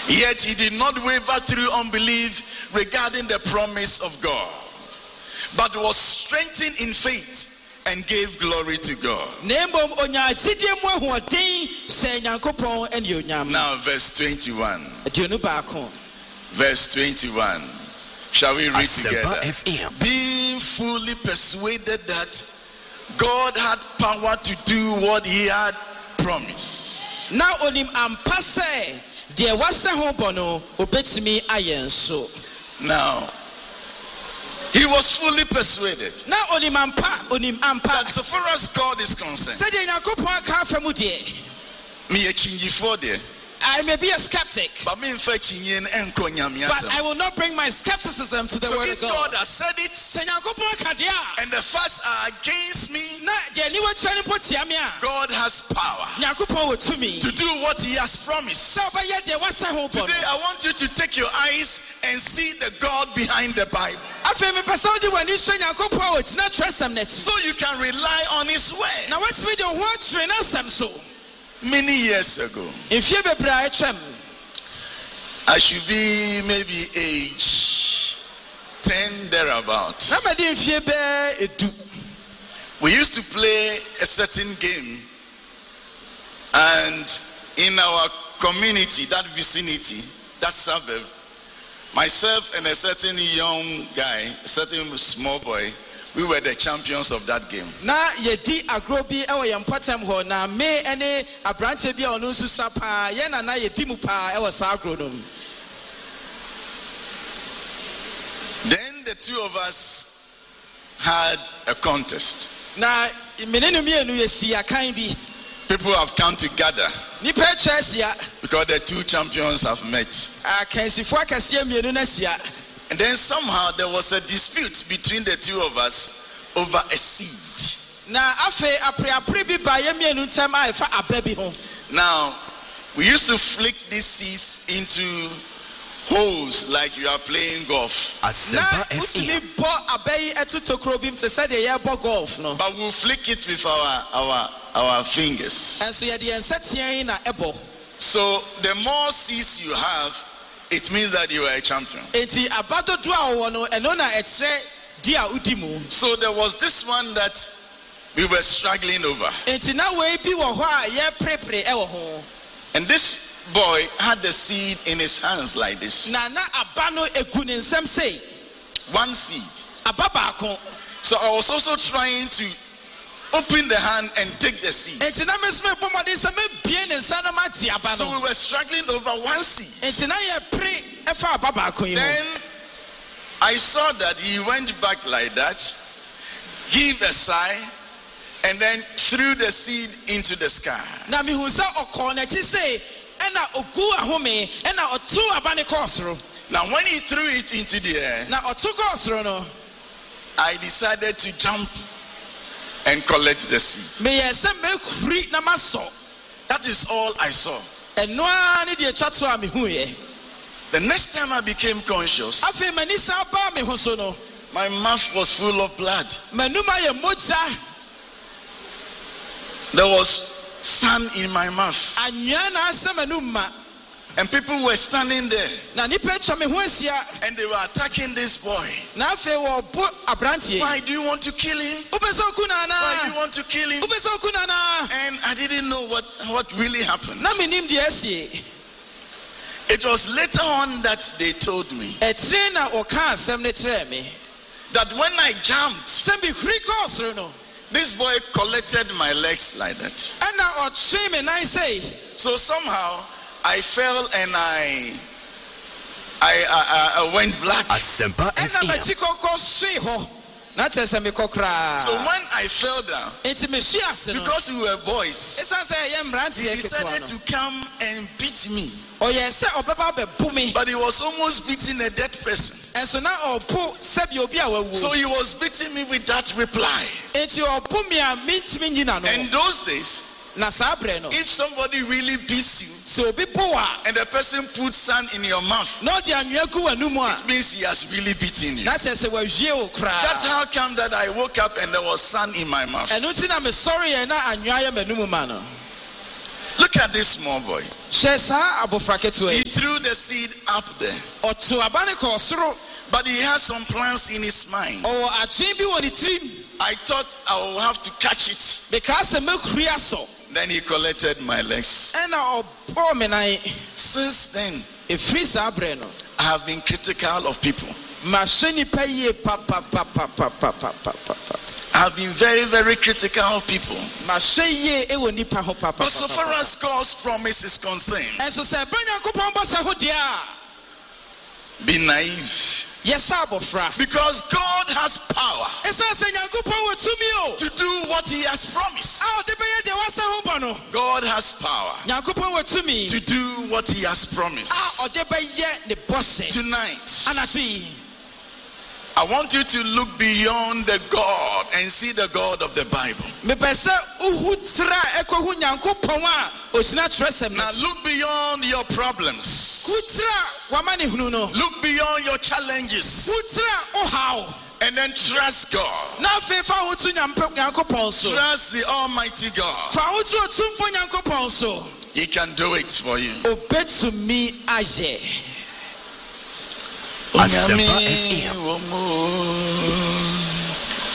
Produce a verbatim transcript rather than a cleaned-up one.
Yet he did not waver through unbelief regarding the promise of God, but was strengthened in faith and gave glory to God. Now verse twenty-one. Verse twenty-one. Shall we read together? Being fully persuaded that God had power to do what he had promised. Now onim ampase de wase ho bono obetimi ayenso. Now he was fully persuaded. Now onim ampa onim ampa that so far as God is concerned. Said Yakopon ka famu de. Me echinji for there. I may be a skeptic, but I will not bring my skepticism to the so word of God. God has said it, and the facts are against me, God has power to do what he has promised. Today I want you to take your eyes and see the God behind the Bible, so you can rely on his word. Many years ago, I should be maybe age ten thereabouts. We used to play a certain game, and in our community, that vicinity, that suburb, myself and a certain young guy, a certain small boy, we were the champions of that game. Na yedi agrobi ewo yempatem ho na me ene abrante bia onu susa pa ye na na yedi mu pa ewo sa agrodom. Then the two of us had a contest. Na menenu mienu yesia kan bi. People have come together because the two champions have met. And then somehow there was a dispute between the two of us over a seed. Now, we used to flick these seeds into holes like you are playing golf. But we'll flick it with our, our, our fingers. So the more seeds you have, it means that you are a champion. So there was this one that we were struggling over. And this boy had the seed in his hands like this. One seed. So I was also trying to open the hand and take the seed. So we were struggling over one seed. Then I saw that he went back like that, gave a sigh, and then threw the seed into the sky. Now when he threw it into the air, I decided to jump and collect the seed. That is all I saw. The next time I became conscious, my mouth was full of blood. There was sand in my mouth. And people were standing there. And they were attacking this boy. Why do you want to kill him? Why do you want to kill him? And I didn't know what, what really happened. It was later on that they told me that when I jumped, this boy collected my legs like that. So somehow I fell and I I, I, I went black. So when I fell down, because we were boys, he decided to come and beat me. But he was almost beating a dead person. So he was beating me with that reply. And those days, if somebody really beats you and the person puts sand in your mouth, it means he has really beaten you. That's how come that I woke up and there was sand in my mouth. Look at this small boy. He threw the seed up there. But he has some plans in his mind. I thought I will have to catch it. Then he collected my legs. Since then, I have been critical of people. I have been very, very critical of people. But so far as God's promise is concerned, be naive. Yes, because God has power to do what He has promised. God has power to do what He has promised. Tonight, I want you to look beyond the God and see the God of the Bible. Now look beyond your problems. Look beyond your challenges. And then trust God. Trust the Almighty God. He can do it for you. Asempa F M.